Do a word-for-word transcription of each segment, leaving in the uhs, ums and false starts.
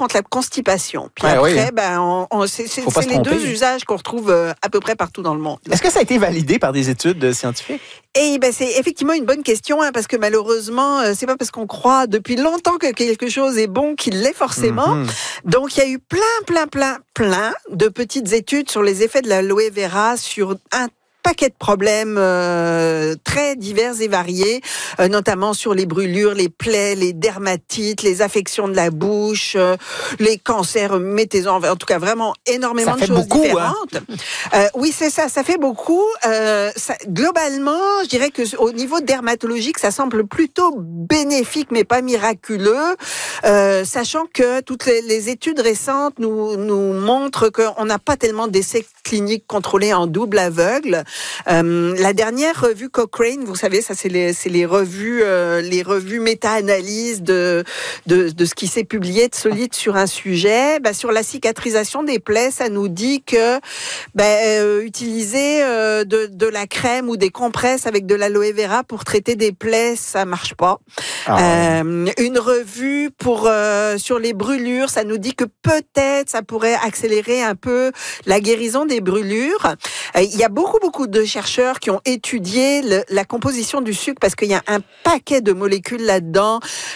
contre la constipation. Puis ouais, après, oui. ben, on, on, c'est, c'est, c'est les tromper. deux usages qu'on retrouve euh, à peu près partout dans le monde. Est-ce que ça a été validé par des études euh, scientifiques? Et ben c'est effectivement une bonne question, hein, parce que malheureusement, euh, c'est pas parce qu'on croit depuis longtemps que quelque chose est bon qu'il l'est forcément. Mm-hmm. Donc il y a eu plein, plein, plein, plein de petites études sur les effets de l'aloe vera sur un paquet de problèmes euh, très divers et variés, euh, notamment sur les brûlures, les plaies, les dermatites, les affections de la bouche, euh, les cancers, mettez-en, en tout cas vraiment énormément de choses beaucoup, différentes. Hein. Euh, oui, c'est ça, ça fait beaucoup. Euh, ça, globalement, je dirais que au niveau dermatologique, ça semble plutôt bénéfique, mais pas miraculeux, euh, sachant que toutes les, les études récentes nous, nous montrent qu'on n'a pas tellement d'essais cliniques contrôlés en double aveugle. Euh, la dernière revue Cochrane, vous savez, ça c'est les, c'est les revues, euh, les revues méta-analyses de, de de ce qui s'est publié de solide sur un sujet. Bah, sur la cicatrisation des plaies, ça nous dit que bah, euh, utiliser euh, de de la crème ou des compresses avec de l'aloe vera pour traiter des plaies, ça marche pas. Ah ouais. euh, une revue pour euh, sur les brûlures, ça nous dit que peut-être ça pourrait accélérer un peu la guérison des brûlures. Euh, il y a beaucoup beaucoup de chercheurs qui ont étudié le, la composition du sucre parce qu'il y a un paquet de molécules là-dedans.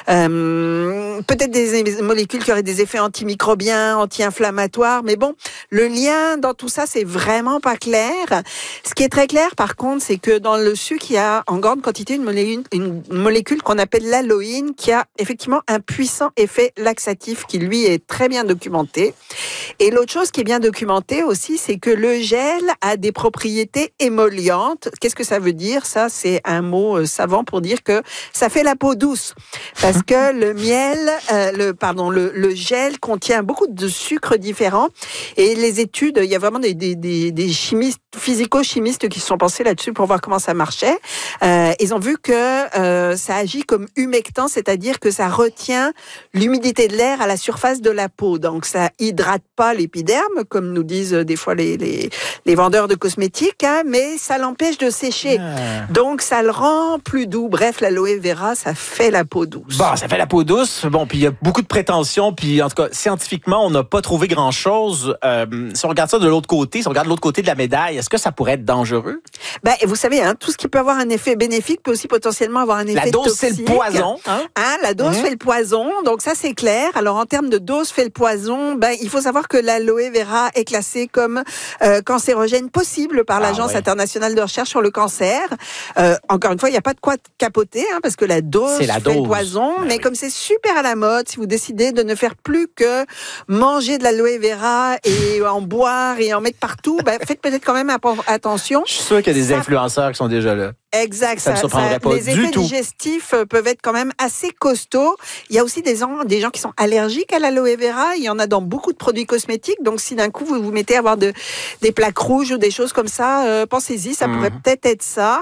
Euh, peut-être des, des molécules qui auraient des effets antimicrobiens, anti-inflammatoires, mais bon, le lien dans tout ça, c'est vraiment pas clair. Ce qui est très clair, par contre, c'est que dans le sucre, il y a en grande quantité une molécule, une molécule qu'on appelle l'aloïne, qui a effectivement un puissant effet laxatif qui, lui, est très bien documenté. Et l'autre chose qui est bien documentée aussi, c'est que le gel a des propriétés émolliente. Qu'est-ce que ça veut dire? Ça, c'est un mot euh, savant pour dire que ça fait la peau douce. Parce que le miel, euh, le, pardon, le, le gel contient beaucoup de sucres différents. Et les études, il y a vraiment des, des, des, des chimistes, physico-chimistes qui se sont pensés là-dessus pour voir comment ça marchait. Euh, ils ont vu que euh, ça agit comme humectant, c'est-à-dire que ça retient l'humidité de l'air à la surface de la peau. Donc, ça hydrate pas l'épiderme, comme nous disent des fois les, les, les vendeurs de cosmétiques, hein, mais ça l'empêche de sécher. Ah. Donc, ça le rend plus doux. Bref, l'aloe vera, ça fait la peau douce. Bon, ça fait la peau douce. Bon, puis il y a beaucoup de prétentions. Puis, en tout cas, scientifiquement, on n'a pas trouvé grand-chose. Euh, si on regarde ça de l'autre côté, si on regarde l'autre côté de la médaille, est-ce que ça pourrait être dangereux? Ben, vous savez, hein, tout ce qui peut avoir un effet bénéfique peut aussi potentiellement avoir un effet toxique. La dose, toxique. c'est le poison. Hein? Hein, la dose mmh. fait le poison. Donc, ça, c'est clair. Alors, en termes de dose fait le poison, ben, il faut savoir que l'aloe vera est classée comme euh, cancérogène possible par ah, l'Agence ouais. internationale de recherche sur le cancer. Euh, encore une fois, il n'y a pas de quoi capoter, hein, parce que la dose c'est la fait dose. le poison. Ben mais oui. comme c'est super à la mode, si vous décidez de ne faire plus que manger de l'aloe vera et en boire et en mettre partout, ben, faites peut-être quand même attention. Je suis sûr qu'il y a des ça... influenceurs qui sont déjà là. Exact. Ça, ça, ça pas les effets tout. digestifs peuvent être quand même assez costauds. Il y a aussi des gens, des gens qui sont allergiques à l'aloe vera. Il y en a dans beaucoup de produits cosmétiques. Donc, si d'un coup, vous vous mettez à avoir de, des plaques rouges ou des choses comme ça, euh, pensez-y, ça mmh. pourrait peut-être être ça.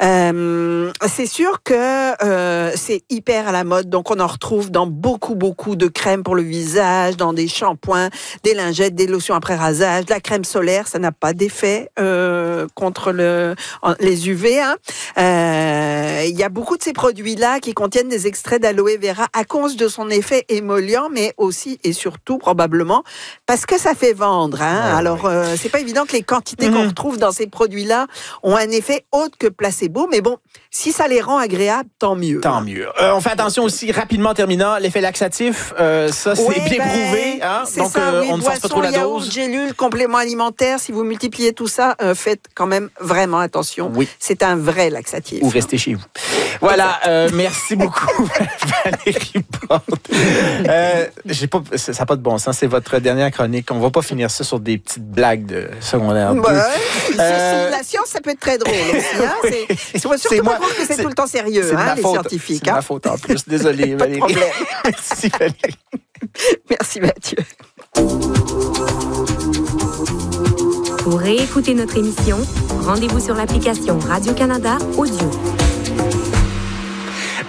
Euh, c'est sûr que euh, c'est hyper à la mode. Donc, on en retrouve dans beaucoup, beaucoup de crèmes pour le visage, dans des shampoings, des lingettes, des lotions après rasage, de la crème solaire. Ça n'a pas d'effet euh, contre le, les U V. Hein. Euh, il y a beaucoup de ces produits-là qui contiennent des extraits d'aloe vera à cause de son effet émollient, mais aussi et surtout probablement parce que ça fait vendre. Hein. Ah, Alors, oui. euh, c'est pas évident que les quantités mmh. qu'on retrouve dans ces produits-là ont un effet autre que placebo, mais bon, si ça les rend agréables, tant mieux. Tant mieux. Euh, on fait attention aussi, rapidement en terminant, l'effet laxatif, euh, ça c'est oui, bien ben, prouvé. Hein? C'est Donc, ça, euh, oui, on ne force pas trop la yaourt, dose. Gélules, compléments alimentaires, si vous multipliez tout ça, euh, faites quand même vraiment attention. Oui. C'est un vrai laxatif. Ou restez chez vous. Voilà, euh, merci beaucoup Valérie Plante. Euh, j'ai pas, ça n'a pas de bon sens, c'est votre dernière chronique. On va pas finir ça sur des petites blagues de secondaire. Bah, euh... La science, ça peut être très drôle aussi. Hein? Oui. C'est, faut surtout c'est pas moi, croire que c'est, c'est tout le temps sérieux, c'est hein, les faute, scientifiques. C'est hein? ma faute en plus, désolé pas Valérie. De problème. Merci Valérie. Merci Mathieu. Pour réécouter notre émission, rendez-vous sur l'application Radio-Canada Audio. Bon,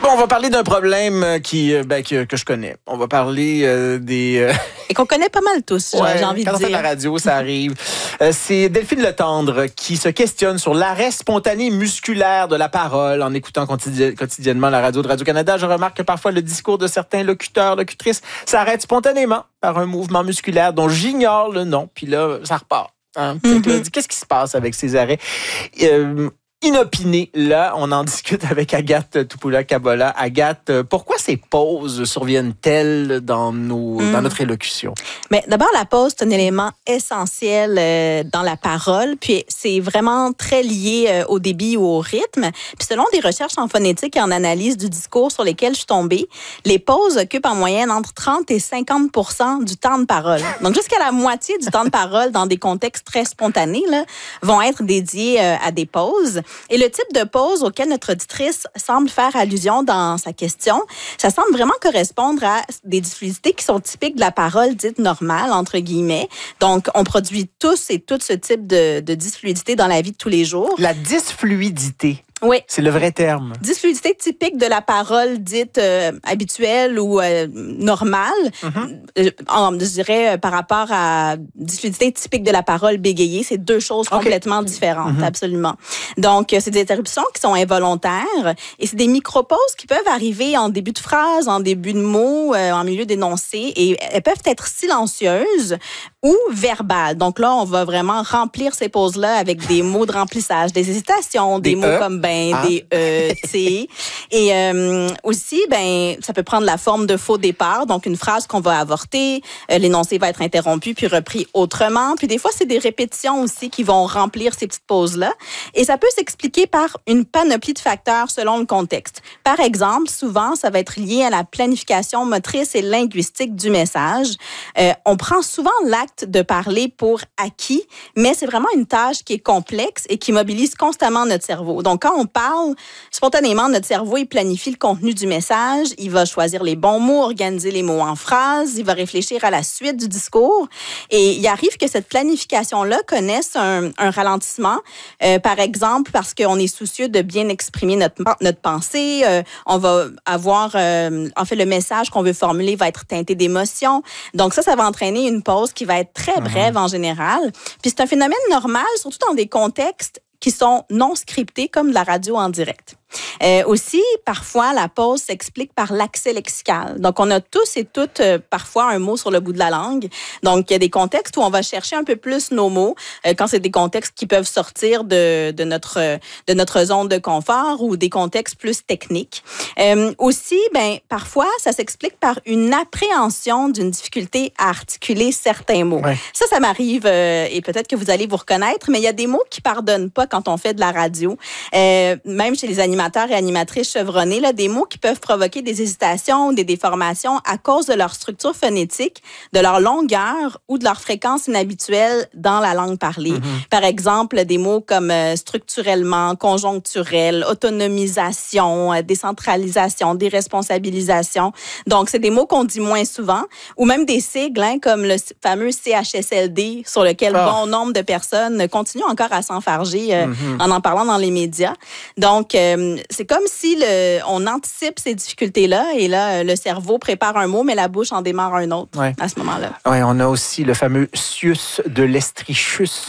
Bon, on va parler d'un problème qui, ben, que, que je connais. On va parler euh, des... Euh... Et qu'on connaît pas mal tous, ouais, j'ai envie de dire. Quand on fait de la radio, ça arrive. euh, c'est Delphine Letendre qui se questionne sur l'arrêt spontané musculaire de la parole en écoutant quotidien, quotidiennement la radio de Radio-Canada. Je remarque que parfois le discours de certains locuteurs, locutrices s'arrête spontanément par un mouvement musculaire dont j'ignore le nom. Puis là, ça repart. Hein? Mm-hmm. Qu'est-ce qui se passe avec ces arrêts? Euh, Inopiné, là, on en discute avec Agathe Tupoula-Kabola. Agathe, pourquoi ces pauses surviennent-elles dans, nos, mmh. dans notre élocution? Mais d'abord, la pause, c'est un élément essentiel euh, dans la parole, puis c'est vraiment très lié euh, au débit ou au rythme. Puis selon des recherches en phonétique et en analyse du discours sur lesquelles je suis tombée, les pauses occupent en moyenne entre trente et cinquante pour cent du temps de parole. Donc, jusqu'à la moitié du temps de parole dans des contextes très spontanés là, vont être dédiés euh, à des pauses. Et le type de pause auquel notre auditrice semble faire allusion dans sa question, ça semble vraiment correspondre à des disfluidités qui sont typiques de la parole dite normale, entre guillemets. Donc, on produit tous et toutes ce type de, de disfluidité dans la vie de tous les jours. La disfluidité. Oui. C'est le vrai terme. Disfluidité typique de la parole dite euh, habituelle ou euh, normale. Mm-hmm. Euh, en, je dirais, euh, par rapport à disfluidité typique de la parole bégayée, c'est deux choses okay. complètement différentes, mm-hmm. absolument. Donc, euh, c'est des interruptions qui sont involontaires et c'est des micro-pauses qui peuvent arriver en début de phrase, en début de mot, euh, en milieu d'énoncé et elles peuvent être silencieuses ou verbales. Donc là, on va vraiment remplir ces pauses-là avec des mots de remplissage, des hésitations, des, des mots e. comme ben, Ah. des E, T. Et euh, aussi, ben, ça peut prendre la forme de faux départ. Donc, une phrase qu'on va avorter, euh, l'énoncé va être interrompu puis repris autrement. Puis des fois, c'est des répétitions aussi qui vont remplir ces petites pauses-là. Et ça peut s'expliquer par une panoplie de facteurs selon le contexte. Par exemple, souvent, ça va être lié à la planification motrice et linguistique du message. Euh, on prend souvent l'acte de parler pour acquis, mais c'est vraiment une tâche qui est complexe et qui mobilise constamment notre cerveau. Donc, quand on parle, spontanément, notre cerveau, il planifie le contenu du message, il va choisir les bons mots, organiser les mots en phrases, il va réfléchir à la suite du discours. Et il arrive que cette planification-là connaisse un, un ralentissement, euh, par exemple, parce qu'on est soucieux de bien exprimer notre, notre pensée, euh, on va avoir, euh, en fait, le message qu'on veut formuler va être teinté d'émotion. Donc ça, ça va entraîner une pause qui va être très brève en général. Puis c'est un phénomène normal, surtout dans des contextes qui sont non scriptés, comme de la radio en direct. Euh, aussi, parfois, la pause s'explique par l'accès lexical. Donc, on a tous et toutes euh, parfois un mot sur le bout de la langue. Donc, il y a des contextes où on va chercher un peu plus nos mots, euh, quand c'est des contextes qui peuvent sortir de, de, notre, de notre zone de confort ou des contextes plus techniques. Euh, aussi, ben, parfois, ça s'explique par une appréhension d'une difficulté à articuler certains mots. Ouais. Ça, ça m'arrive euh, et peut-être que vous allez vous reconnaître, mais il y a des mots qui pardonnent pas quand on fait de la radio. Euh, même chez les animateurs et animatrices chevronnés, là, des mots qui peuvent provoquer des hésitations, des déformations à cause de leur structure phonétique, de leur longueur ou de leur fréquence inhabituelle dans la langue parlée. Mm-hmm. Par exemple, des mots comme euh, structurellement, conjoncturel, autonomisation, euh, décentralisation, déresponsabilisation. Donc, c'est des mots qu'on dit moins souvent, ou même des sigles hein, comme le fameux C H S L D, sur lequel oh. bon nombre de personnes continuent encore à s'enfarger euh, mm-hmm. en en parlant dans les médias. Donc, euh, c'est comme si le, on anticipe ces difficultés-là et là, le cerveau prépare un mot, mais la bouche en démarre un autre ouais. à ce moment-là. Oui, on a aussi le fameux sius de l'estrichus.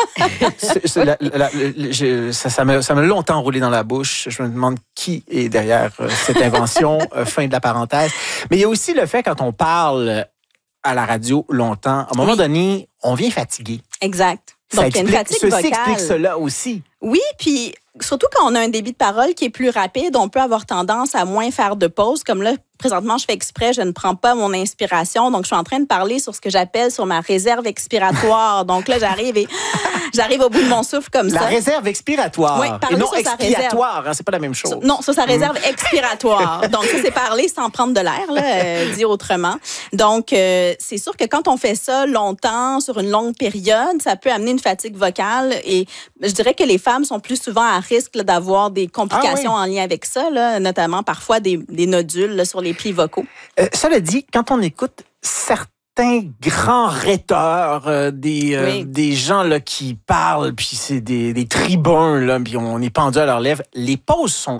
c'est, c'est la, la, la, je, ça, ça, m'a, ça m'a longtemps roulé dans la bouche. Je me demande qui est derrière euh, cette invention. euh, fin de la parenthèse. Mais il y a aussi le fait, quand on parle à la radio longtemps, à un moment oui. donné, on vient fatigué. Exact. Ça Donc, explique, il y a une fatigue ceci vocale. explique cela aussi. Oui, puis surtout quand on a un débit de parole qui est plus rapide, on peut avoir tendance à moins faire de pauses. Comme là, présentement, je fais exprès, je ne prends pas mon inspiration. Donc, je suis en train de parler sur ce que j'appelle sur ma réserve expiratoire. Donc là, j'arrive et j'arrive au bout de mon souffle comme la ça. La réserve expiratoire. Oui, et non expiatoire, hein, c'est pas la même chose. Non, sur sa réserve expiratoire. Donc, ça, c'est parler sans prendre de l'air, là, euh, dit autrement. Donc, euh, c'est sûr que quand on fait ça longtemps, sur une longue période, ça peut amener une fatigue vocale. Et je dirais que les femmes sont plus souvent à risque là, d'avoir des complications ah, oui. en lien avec ça, là, notamment parfois des, des nodules là, sur les plis vocaux. Euh, cela dit, quand on écoute certains grands rhéteurs, euh, des, euh, oui. des gens là, qui parlent, puis c'est des, des tribuns, là, puis on est pendu à leurs lèvres, les pauses sont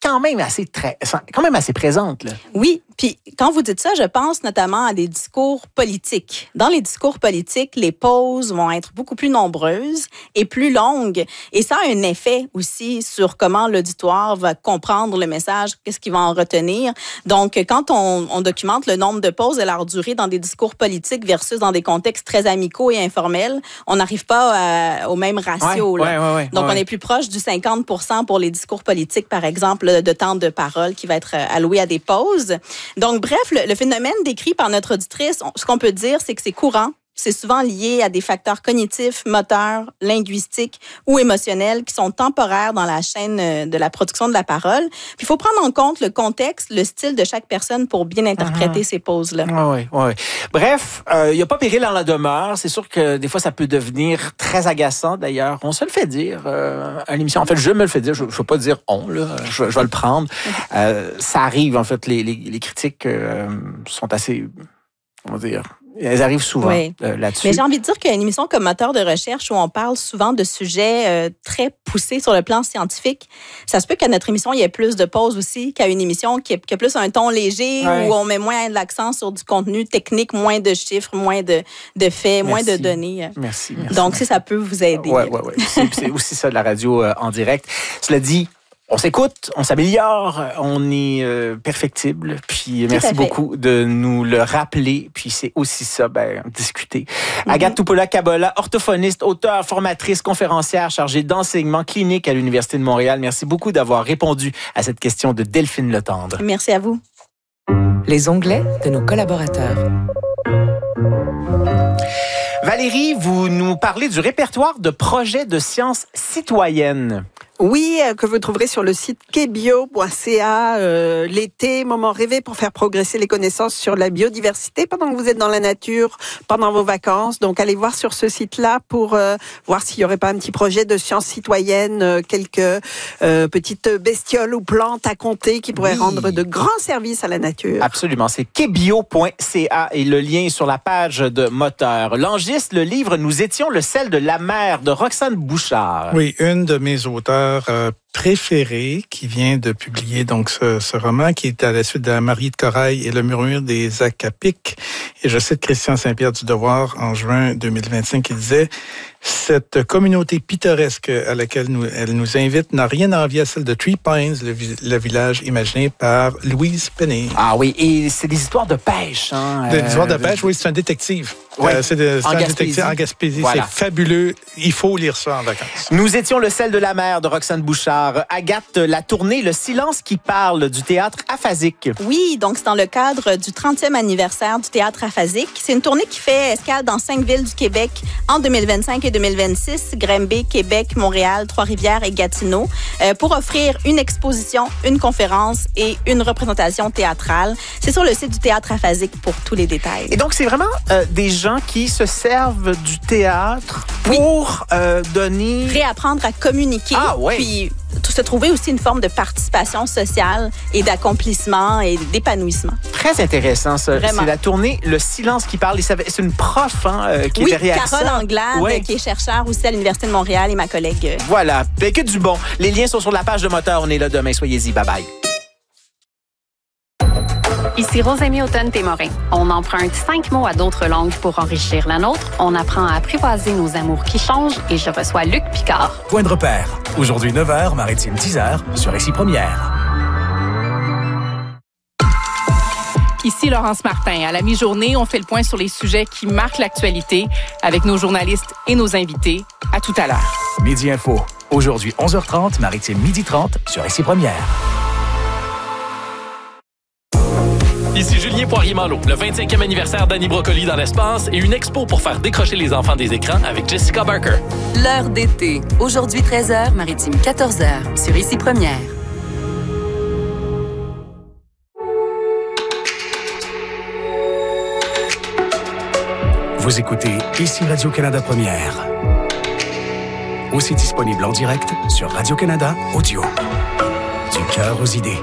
quand même assez, très, quand même assez présente. Là. Oui, puis quand vous dites ça, je pense notamment à des discours politiques. Dans les discours politiques, les pauses vont être beaucoup plus nombreuses et plus longues. Et ça a un effet aussi sur comment l'auditoire va comprendre le message, qu'est-ce qu'il va en retenir. Donc, quand on, on documente le nombre de pauses et leur durée dans des discours politiques versus dans des contextes très amicaux et informels, on n'arrive pas à, au même ratio. Ouais, là. Ouais, ouais, ouais, Donc, ouais. on est plus proche du cinquante pour cent pour les discours politiques, par exemple, de temps de parole qui va être alloué à des pauses. Donc, bref, le, le phénomène décrit par notre auditrice, on, ce qu'on peut dire, c'est que c'est courant. C'est souvent lié à des facteurs cognitifs, moteurs, linguistiques ou émotionnels qui sont temporaires dans la chaîne de la production de la parole. Puis, il faut prendre en compte le contexte, le style de chaque personne pour bien interpréter uh-huh. ces pauses-là. Oui, oui, oui. Bref, il euh, n'y a pas péril en la demeure. C'est sûr que des fois, ça peut devenir très agaçant. D'ailleurs, on se le fait dire euh, à l'émission. En fait, je me le fais dire. Je ne veux pas dire on, là. Je, je vais le prendre. Euh, ça arrive, en fait. Les, les, les critiques euh, sont assez, comment dire... Elles arrivent souvent oui. euh, là-dessus. Mais j'ai envie de dire qu'une émission comme Moteur de recherche où on parle souvent de sujets euh, très poussés sur le plan scientifique, ça se peut qu'à notre émission, il y ait plus de pauses aussi qu'à une émission qui a, qui a plus un ton léger oui. où on met moins l'accent sur du contenu technique, moins de chiffres, moins de, de faits, merci. moins de données. Merci, merci. Donc, merci. si ça peut vous aider. Oui, oui, oui. C'est, c'est aussi ça de la radio euh, en direct. Cela dit, on s'écoute, on s'améliore, on est euh, perfectible. Puis merci beaucoup de nous le rappeler. Puis c'est aussi ça, ben, discuter. Mm-hmm. Agathe Tupola-Kabola, orthophoniste, auteure, formatrice, conférencière chargée d'enseignement clinique à l'Université de Montréal. Merci beaucoup d'avoir répondu à cette question de Delphine Letendre. Merci à vous. Les onglets de nos collaborateurs. Valérie, vous nous parlez du répertoire de projets de sciences citoyennes. Oui, que vous trouverez sur le site quebio point c a. Euh, l'été, moment rêvé pour faire progresser les connaissances sur la biodiversité pendant que vous êtes dans la nature, pendant vos vacances. Donc, allez voir sur ce site-là pour euh, voir s'il n'y aurait pas un petit projet de sciences citoyennes, euh, quelques euh, petites bestioles ou plantes à compter qui pourraient oui. rendre de grands services à la nature. Absolument, c'est quebio point c a et le lien est sur la page de Moteur. Langiste, le livre « Nous étions le sel de la mer » de Roxane Bouchard. Oui, une de mes auteurs Euh, préféré qui vient de publier donc ce, ce roman qui est à la suite de La Marie de Corail et Le murmure des acapiques. Et je cite Christian Saint-Pierre du Devoir en juin deux mille vingt-cinq qui disait « Cette communauté pittoresque à laquelle nous, elle nous invite n'a rien à envier à celle de Three Pines, le, le village imaginé par Louise Penny. » Ah oui, et c'est des histoires de pêche. Hein, des euh, histoires de pêche, oui, c'est un détective. Oui, euh, c'est de, c'est en un Gaspésie. détective en Gaspésie. Voilà. C'est fabuleux. Il faut lire ça en vacances. Nous étions le sel de la mer de Roxane Bouchard. Agathe, la tournée Le silence qui parle du théâtre aphasique. Oui, donc c'est dans le cadre du trentième anniversaire du théâtre aphasique. C'est une tournée qui fait escale dans cinq villes du Québec en deux mille vingt-cinq et deux mille vingt-six, Granby, Québec, Montréal, Trois-Rivières et Gatineau, euh, pour offrir une exposition, une conférence et une représentation théâtrale. C'est sur le site du théâtre aphasique pour tous les détails. Et donc, c'est vraiment euh, des gens qui se servent du théâtre pour oui. euh, donner... Réapprendre à communiquer. Ah, ouais. Puis se trouver aussi une forme de participation sociale et d'accomplissement et d'épanouissement. Très intéressant, ça. Vraiment. C'est la tournée Le silence qui parle. Et c'est une prof hein, qui oui, est derrière Carole ça. Anglade, ouais. qui est chercheure aussi à l'Université de Montréal et ma collègue. Voilà. Ben, que du bon. Les liens sont sur la page de Moteur. On est là demain. Soyez-y. Bye-bye. Ici Rosemie Automne-Témorin. On emprunte cinq mots à d'autres langues pour enrichir la nôtre. On apprend à apprivoiser nos amours qui changent et je reçois Luc Picard. Point de repère. Aujourd'hui neuf heures, Maritime dix heures, sur Récit Première. Ici Laurence Martin. À la mi-journée, on fait le point sur les sujets qui marquent l'actualité avec nos journalistes et nos invités. À tout à l'heure. Midi Info. Aujourd'hui onze heures trente, Maritime midi trente, sur Récit Première. Ici Julien Poirier-Malo, le vingt-cinquième anniversaire d'Annie Brocoli dans l'espace et une expo pour faire décrocher les enfants des écrans avec Jessica Barker. L'heure d'été. Aujourd'hui treize heures, Maritime quatorze heures, sur Ici Première. Vous écoutez Ici Radio-Canada Première. Aussi disponible en direct sur Radio-Canada Audio. Du cœur aux idées.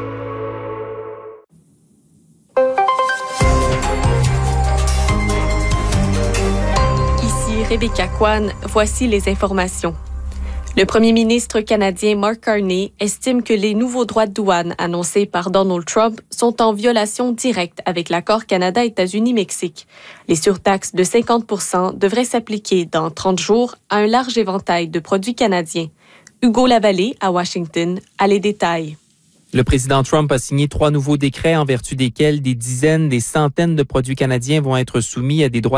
Rebecca Kwan, voici les informations. Le premier ministre canadien Mark Carney estime que les nouveaux droits de douane annoncés par Donald Trump sont en violation directe avec l'accord Canada-États-Unis-Mexique. Les surtaxes de cinquante pour cent devraient s'appliquer dans trente jours à un large éventail de produits canadiens. Hugo Lavallée, à Washington, a les détails. Le président Trump a signé trois nouveaux décrets en vertu desquels des dizaines, des centaines de produits canadiens vont être soumis à des droits